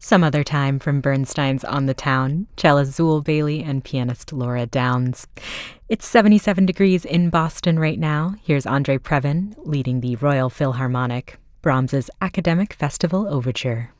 Some Other Time from Bernstein's On the Town, cellist Zool Bailey and pianist Laura Downs. It's 77 degrees in Boston right now. Here's Andre Previn leading the Royal Philharmonic, Brahms's Academic Festival Overture.